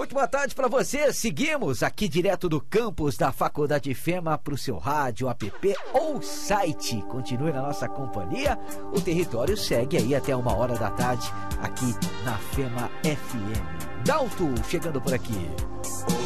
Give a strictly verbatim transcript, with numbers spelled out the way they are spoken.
Muito boa tarde para você. Seguimos aqui direto do campus da Faculdade FEMA para o seu rádio, app ou site. Continue na nossa companhia. O território segue aí até uma hora da tarde aqui na FEMA F M. Dalto chegando por aqui.